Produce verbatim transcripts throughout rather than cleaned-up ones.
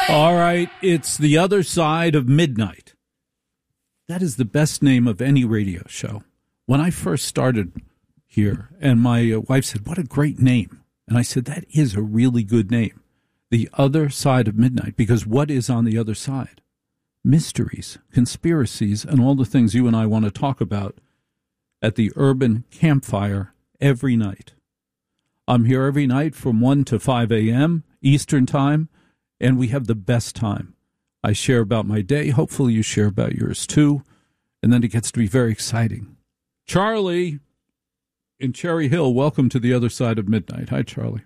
All right, it's The Other Side of Midnight. That is the best name of any radio show. When I first started here, and my wife said, what a great name. And I said, that is a really good name. The Other Side of Midnight, because what is on the other side? Mysteries, conspiracies, and all the things you and I want to talk about at the Urban Campfire every night. I'm here every night from one to five a.m. Eastern Time, and we have the best time. I share about my day. Hopefully you share about yours too. And then it gets to be very exciting. Charlie in Cherry Hill, welcome to The Other Side of Midnight. Hi, Charlie.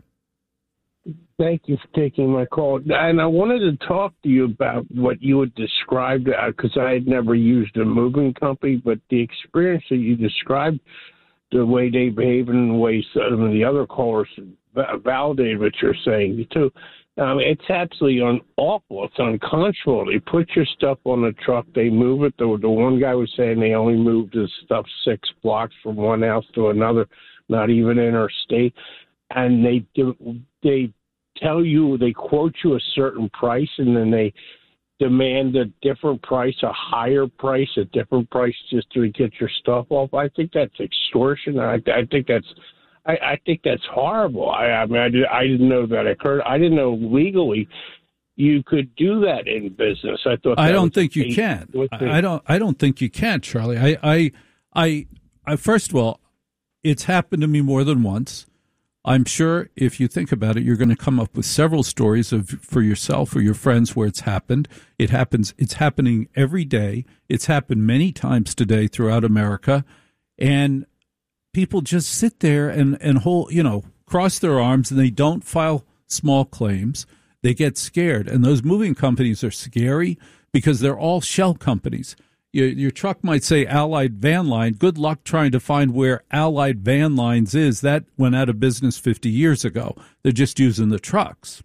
Thank you for taking my call. And I wanted to talk to you about what you had described, because I had never used a moving company, but the experience that you described, the way they behave and the way some of the other callers validated what you're saying, too. Um, it's absolutely un- awful. It's unconscionable. They put your stuff on the truck. They move it. The, the one guy was saying they only moved his stuff six blocks from one house to another, not even interstate. And they do, they tell you, they quote you a certain price, and then they demand a different price, a higher price, a different price just to get your stuff off. I think that's extortion. I, I think that's I, I think that's horrible. I, I mean, I, did, I didn't know that occurred. I didn't know legally you could do that in business. I thought. I don't think you can. I don't. I don't think you can, Charlie. I, I, I, I. First of all, it's happened to me more than once. I'm sure if you think about it, you're going to come up with several stories of for yourself or your friends where it's happened. It happens. It's happening every day. It's happened many times today throughout America, and people just sit there and, and hold, you know, cross their arms, and they don't file small claims. They get scared. And those moving companies are scary because they're all shell companies. Your, your truck might say Allied Van Line. Good luck trying to find where Allied Van Lines is. That went out of business fifty years ago. They're just using the trucks.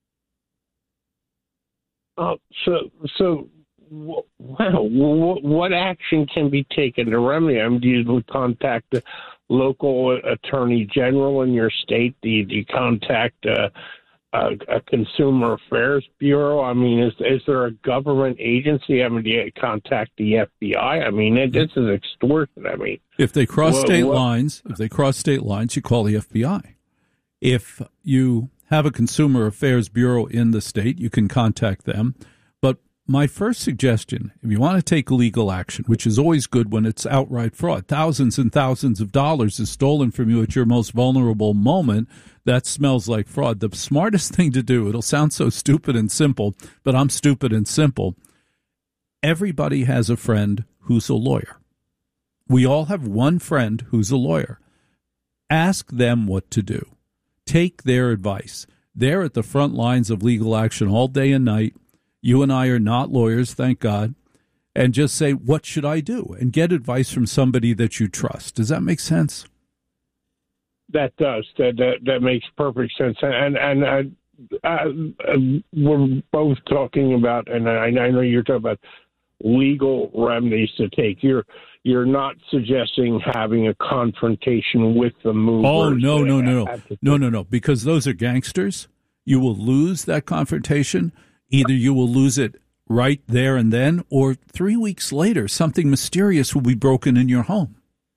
Oh, so, so, wow, what action can be taken to remedy? I mean, do you contact the local attorney general in your state? Do you, do you contact uh, a, a consumer affairs bureau? I mean, is is there a government agency? I mean, do you contact the F B I? I mean, it, this is extortion. I mean, if they cross well, state what? lines, if they cross state lines, you call the F B I. If you have a consumer affairs bureau in the state, you can contact them. But my first suggestion, if you want to take legal action, which is always good when it's outright fraud, thousands and thousands of dollars is stolen from you at your most vulnerable moment, that smells like fraud. The smartest thing to do, it'll sound so stupid and simple, but I'm stupid and simple. Everybody has a friend who's a lawyer. We all have one friend who's a lawyer. Ask them what to do. Take their advice. They're at the front lines of legal action all day and night. You and I are not lawyers, thank God. And just say, what should I do? And get advice from somebody that you trust. Does that make sense? That does. That that, that makes perfect sense. And and uh, uh, we're both talking about, and I, I know you're talking about legal remedies to take. You're you're not suggesting having a confrontation with the movers. Oh no no no no no no no! Because those are gangsters. You will lose that confrontation. Either you will lose it right there and then, or three weeks later, something mysterious will be broken in your home.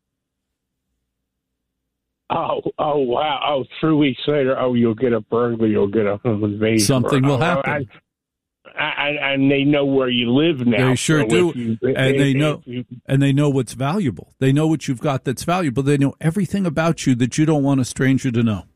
Oh, oh, wow. Oh, three weeks later, oh, you'll get a burglary, you'll get a home invasion. Something or, will oh, happen. I, I, and they know where you live now. They sure so do. You, and if, they know you, and they know what's valuable. They know what you've got that's valuable. They know everything about you that you don't want a stranger to know.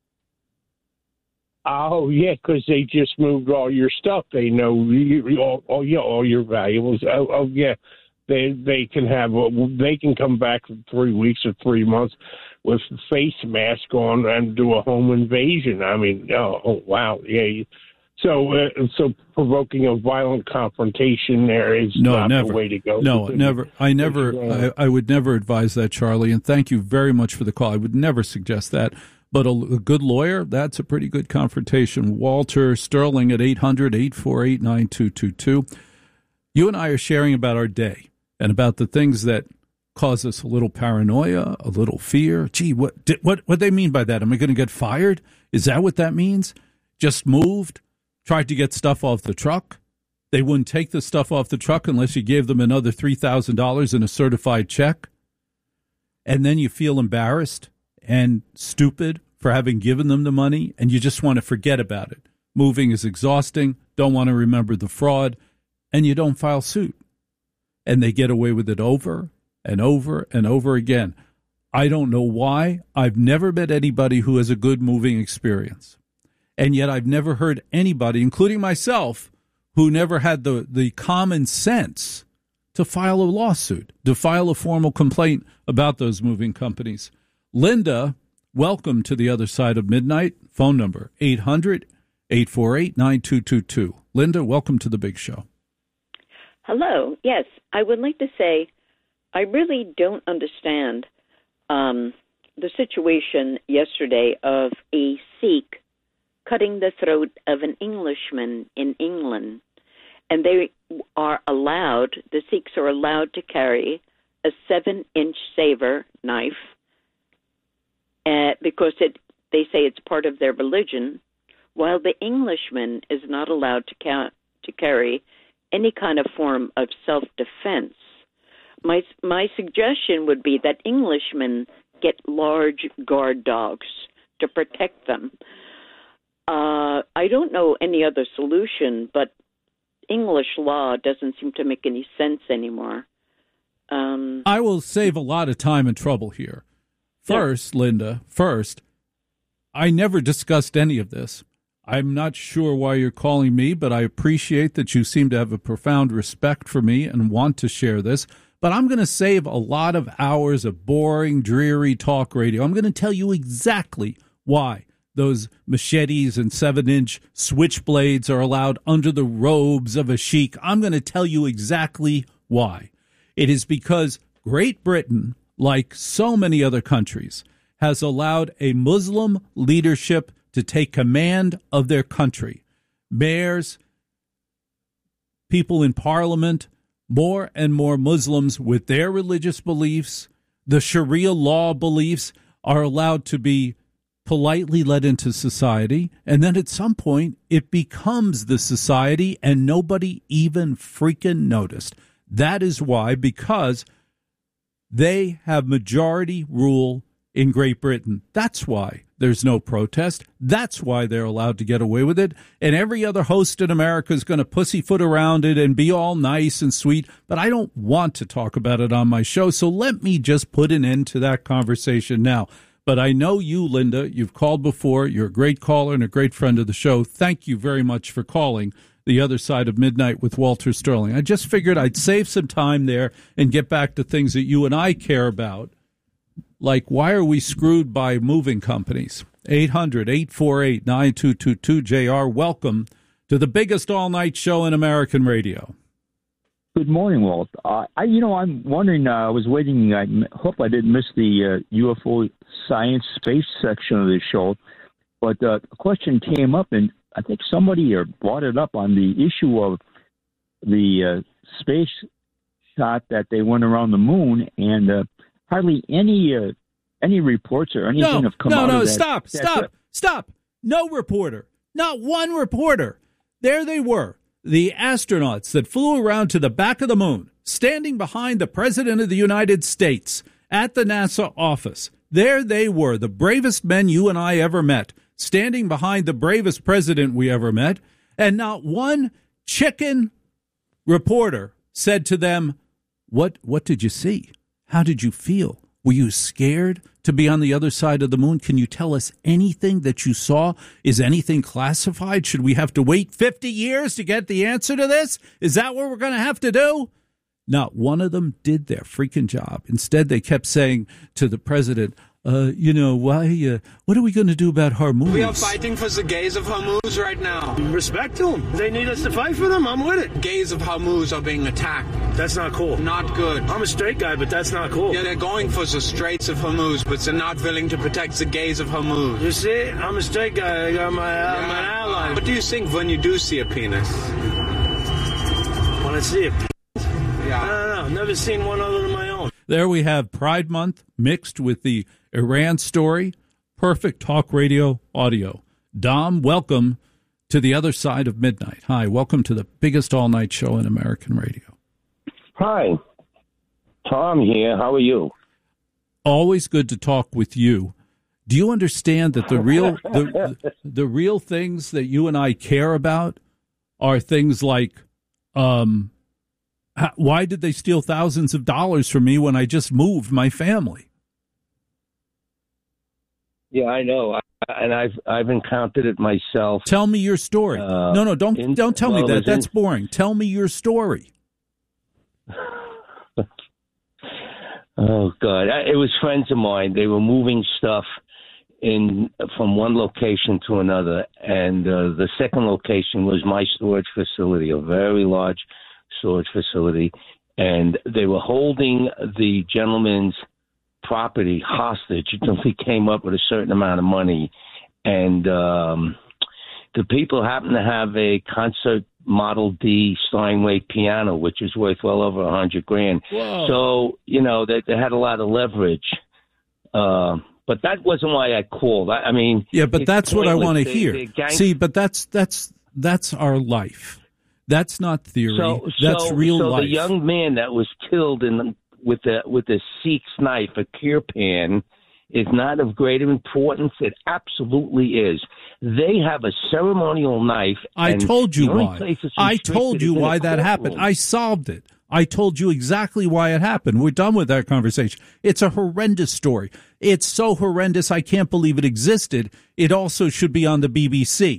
Oh, yeah, because they just moved all your stuff. They know you, all, all, yeah, all your valuables. Oh, oh, yeah. They they can have they can come back for three weeks or three months with face mask on and do a home invasion. I mean, oh, oh wow, yeah. So uh, so provoking a violent confrontation there is no, not never. the way to go. No, never. I never. I, I would never advise that, Charlie. And thank you very much for the call. I would never suggest that. But a, a good lawyer, that's a pretty good confrontation. Walter Sterling at eight hundred, eight four eight, nine two two two. You and I are sharing about our day and about the things that cause us a little paranoia, a little fear. Gee, what did, what what they mean by that? Am I going to get fired? Is that what that means? Just moved, tried to get stuff off the truck. They wouldn't take the stuff off the truck unless you gave them another three thousand dollars in a certified check. And then you feel embarrassed and stupid for having given them the money, and you just want to forget about it. Moving is exhausting, don't want to remember the fraud, and you don't file suit. And they get away with it over and over and over again. I don't know why. I've never met anybody who has a good moving experience. And yet I've never heard anybody, including myself, who never had the, the common sense to file a lawsuit, to file a formal complaint about those moving companies. Linda, welcome to the other side of midnight. Phone number eight hundred, eight four eight, nine two two two. Linda, welcome to the big show. Hello. Yes, I would like to say I really don't understand um, the situation yesterday of a Sikh cutting the throat of an Englishman in England. And they are allowed, the Sikhs are allowed to carry a seven-inch saber knife uh, because it, they say it's part of their religion, while the Englishman is not allowed to, ca- to carry any kind of form of self-defense. My, my suggestion would be that Englishmen get large guard dogs to protect them. Uh, I don't know any other solution, but English law doesn't seem to make any sense anymore. Um, I will save a lot of time and trouble here. First, yeah. Linda, first, I never discussed any of this. I'm not sure why you're calling me, but I appreciate that you seem to have a profound respect for me and want to share this. But I'm going to save a lot of hours of boring, dreary talk radio. I'm going to tell you exactly why those machetes and seven-inch switchblades are allowed under the robes of a sheik. I'm going to tell you exactly why. It is because Great Britain, like so many other countries, has allowed a Muslim leadership to take command of their country. Mayors, people in parliament, more and more Muslims with their religious beliefs, the Sharia law beliefs, are allowed to be politely let into society, and then at some point it becomes the society and nobody even freaking noticed. That is why, because they have majority rule in Great Britain. That's why there's no protest. That's why they're allowed to get away with it. And every other host in America is going to pussyfoot around it and be all nice and sweet. But I don't want to talk about it on my show, so let me just put an end to that conversation now. But I know you, Linda. You've called before. You're a great caller and a great friend of the show. Thank you very much for calling The Other Side of Midnight with Walter Sterling. I just figured I'd save some time there and get back to things that you and I care about, like why are we screwed by moving companies? eight hundred, eight four eight, nine two two two. J R, welcome to the biggest all-night show in American radio. Good morning, Walt. Uh, I, you know, I'm wondering, uh, I was waiting, I hope I didn't miss the uh, U F O science space section of the show, but uh, a question came up, and I think somebody uh, brought it up on the issue of the uh, space shot that they went around the moon, and uh, hardly any uh, any reports or anything no, have come no, out no, of that. stop, That's stop, it. stop. No reporter, not one reporter. There they were. The astronauts that flew around to the back of the moon, standing behind the President of the United States at the NASA office. There they were, the bravest men you and I ever met, standing behind the bravest president we ever met, and not one chicken reporter said to them, what, what did you see? How did you feel? Were you scared to be on the other side of the moon? Can you tell us anything that you saw? Is anything classified? Should we have to wait fifty years to get the answer to this? Is that what we're going to have to do? Not one of them did their freaking job. Instead, they kept saying to the president, uh, you know, why? Uh, what are we going to do about Hormuz? We are fighting for the gays of Hormuz right now. Respect to them. They need us to fight for them. I'm with it. Gays of Hormuz are being attacked. That's not cool. Not good. I'm a straight guy, but that's not cool. Yeah, they're going for the Straits of Hormuz, but they're not willing to protect the gays of Hormuz. You see, I'm a straight guy. I got my, uh, yeah. my ally. What do you think when you do see a penis? When I see a penis? Yeah. I don't know. Never seen one other than my own. There we have Pride Month mixed with the Iran story. Perfect talk radio audio. Dom, welcome to the other side of midnight. Hi, welcome to the biggest all-night show in American radio. Hi, Tom here. How are you? Always good to talk with you. Do you understand that the real the, the real things that you and I care about are things like, um, how, why did they steal thousands of dollars from me when I just moved my family? Yeah, I know, I, and I've I've encountered it myself. Tell me your story. Uh, no, no, don't in, don't tell well, me that. That's in, boring. Tell me your story. Oh God, it was friends of mine. They were moving stuff in from one location to another, and uh, the second location was my storage facility, a very large storage facility, and they were holding the gentleman's property hostage until he came up with a certain amount of money, and um, the people happened to have a concert Model D Steinway piano, which is worth well over a hundred grand. Whoa. So you know they, they had a lot of leverage. Uh, But that wasn't why I called. I, I mean, yeah, but that's what I want to hear. Gang- See, but that's that's that's our life. That's not theory. So, that's so, real so life. The young man that was killed in the, with the with a Sikh's knife, a kirpan, is not of greater importance. It absolutely is. They have a ceremonial knife. I and told you the only why. place it's I told you is in why a that happened. courtroom. I solved it. I told you exactly why it happened. We're done with that conversation. It's a horrendous story. It's so horrendous I can't believe it existed. It also should be on the B B C.